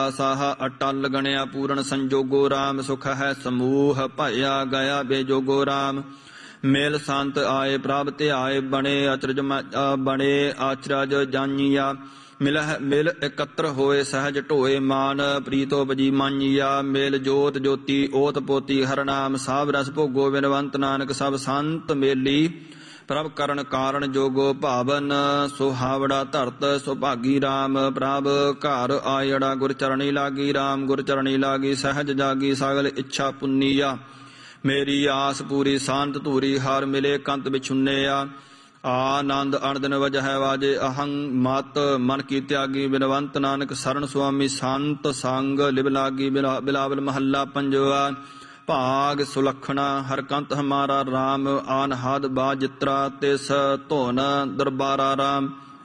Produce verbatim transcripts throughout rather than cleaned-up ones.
ਸਾਹਾ ਅਟਲ ਗਣਿਆ ਪੂਰਨ ਸੰਜੋਗੋ ਰਾਮ। ਸੁਖ ਹੈ ਸਮੂਹ ਭਇਆ ਗਿਆ ਬੇਜੋਗੋ ਰਾਮ। ਮੇਲ ਸੰਤ ਆਏ ਪ੍ਰਭ ਧਿਆਏ ਬਣੇ ਅਚਰਜ ਬਣੇ ਆਚਰਜ ਜਾਨੀਆ। ਮਿਲ ਮਿਲ ਇਕੱਤਰ ਹੋਏ ਸਹਿਜ ਢੋਏ ਮਾਨ ਪ੍ਰੀਤੋ ਬਜੀ ਮਾਨੀਆ। ਮੇਲ ਜੋਤ ਜੋਤੀ ਓਤ ਪੋਤੀ ਹਰ ਨਾਮ ਸਭ ਰਸ ਭੋਗੋ ਬਿਨਵੰਤ ਨਾਨਕ ਸਭ ਸੰਤ ਮੇਲੀ। ਪ੍ਰਭ ਕਰਨ ਕਾਰਨ ਜੋਗੋ ਭਾਵਨ ਸੁਹਾਵੜਾ ਧਰਤ ਸੁਭਾਗੀ ਰਾਮ। ਪ੍ਰਭ ਘਰ ਆਇੜਾ ਗੁਰ ਚਰਣੀ ਲਾਗੀ ਰਾਮ। ਗੁਰ ਚਰਣੀ ਲਾਗੀ ਸਹਿਜ ਜਾਗੀ ਸਗਲ ਇੱਛਾ ਪੁੰਨੀਆ। ਮੇਰੀ ਆਸ ਪੂਰੀ ਸ਼ਾਂਤ ਧੂਰੀ ਹਰ ਮਿਲੇ ਕੰਤ ਵਿਛੁੰਨਿਆ। ਆਨੰਦ ਅਣਦਿਨ ਵਜਹਿ ਵਾਜੇ ਅਹੰ ਮਤ ਮਨ ਕੀ ਤਿਆਗੀ। ਬਿਨਵੰਤ ਨਾਨਕ ਸਰਣ ਸੁਆਮੀ ਸੰਤ ਸੰਗ ਲਿਵ ਲਾਗੀ। ਬਿਲਾਵਲ ਮਹੱਲਾ ਪੰਜਵਾ। ਭਾਗ ਸੁਲੱਖਣਾ ਹਰ ਕੰਤ ਹਮਾਰਾ ਰਾਮ। ਆਨਹਦ ਬਾਜਿਤਰਾ ਤਿਸ ਧੁਨ ਦਰਬਾਰਾ ਰਾਮ।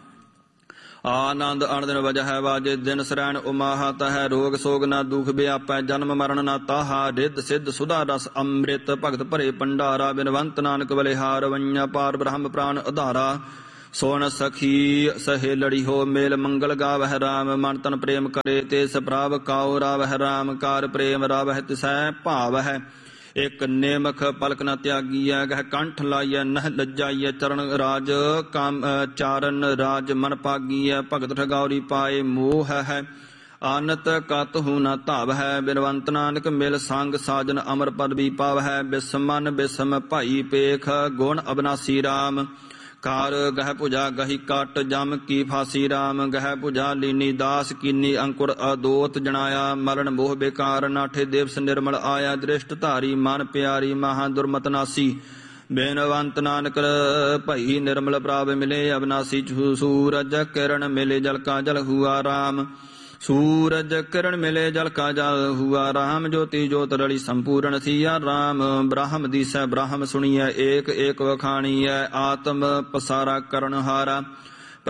ਆਨੰਦ ਅਣਦਿਨ ਵਜਹਿ ਵਾਜੇ ਦਿਨ ਸਰੈਣ ਉਮਾਹਾ ਤਹੈ। ਰੋਗ ਸੋਗ ਨਾ ਦੁਖ ਵਿਆਪੈ ਜਨਮ ਮਰਨ ਨਾ ਤਾਹਾ। ਰਿੱਧ ਸਿੱਧ ਸੁਧਾ ਰਸ ਅੰਮ੍ਰਿਤ ਭਗਤ ਭਰੇ ਭੰਡਾਰਾ। ਬਿਨਵੰਤ ਨਾਨਕ ਬਲਿਹਾਰ ਵੰਨਿਆ ਪਾਰ ਬ੍ਰਹਮ ਪ੍ਰਾਨ ਆਧਾਰਾ। ਸੋਣ ਸਖੀ ਸਹੇਲੜੀ ਹੋ ਮੇਲ ਮੰਗਲ ਗਾਵਹਿ ਰਾਮ। ਮਨ ਤਨ ਪ੍ਰੇਮ ਕਰੇ ਤਿਸ ਪ੍ਰਭ ਕਾਉ ਰਾਵਹਿ ਰਾਮ। ਕਾਰ ਪ੍ਰੇਮ ਰਾਵਹਿ ਤਿਸੈ ਭਾਵਹਿ। ਇਕ ਨੇਮਖ ਪਲਕ ਨ ਤਿਆਗੀਐ ਗਹਿ ਕੰਠ ਲਾਈਐ ਨਹ ਲੱਜਾਈਐ। ਚਰਨ ਰਾਜ ਕਾਮ ਚਾਰਨ ਰਾਜ ਮਨ ਪਾਗੀਐ। ਭਗਤ ਠਗਾਉਰੀ ਪਾਏ ਮੋਹ ਹੈ ਆਨਤ ਕਤਹੁ ਨ ਧਾਵਹਿ। ਬਿਨਵੰਤ ਨਾਨਕ ਮਿਲ ਸੰਗ ਸਾਜਨ ਅਮਰ ਪਦ ਵੀ ਪਾਵਹਿ। ਬਿਸਮਨ ਬਿਸਮ ਭਾਈ ਪੇਖ ਗੁਣ ਅਬਨਾਸੀ ਰਾਮ। ਕਾਰ ਗਹਿ ਭੁਜਾ ਗਹੀ ਕਟ ਜਮ ਕੀ ਫਾਸੀ ਰਾਮ। ਗਹਿ ਭੁਜਾ ਲੀਨੀ ਦਾਸ ਕੀਨੀ ਅੰਕੁਰ ਅਦੋਤ ਜਣਾਇਆ। ਮਰਨ ਮੋਹ ਬੇਕਾਰ ਨਾਠੇ ਦਿਵਸ ਨਿਰਮਲ ਆਇਆ। ਦ੍ਰਿਸ਼ਟ ਧਾਰੀ ਮਨ ਪਿਆਰੀ ਮਹਾ ਦੁਰਮਤ ਨਾਸੀ। ਬੇਨਵੰਤ ਨਾਨਕ ਭਈ ਨਿਰਮਲ ਪ੍ਰਾਪ ਮਿਲੇ ਅਬਨਾਸੀ। ਸੂਰਜ ਕਿਰਨ ਮਿਲੇ ਜਲ ਕਾ ਜਲ ਹੁਆ ਰਾਮ। ਸੂਰਜ ਕਿਰਨ ਮਿਲੇ ਜਲ ਕਾ ਜਲ ਹੁਆ ਰਾਮ। ਜੋਤੀ ਜੋਤ ਰਲੀ ਸੰਪੂਰਨ ਥੀਆ ਰਾਮ। ਬ੍ਰਾਹਮ ਦੀਸੈ ਬ੍ਰਾਹਮ ਸੁਣੀਐ ਏਕ ਏਕ ਵਖਾਣੀਐ। ਆਤਮ ਪਸਾਰਾ ਕਰਨ ਹਾਰਾ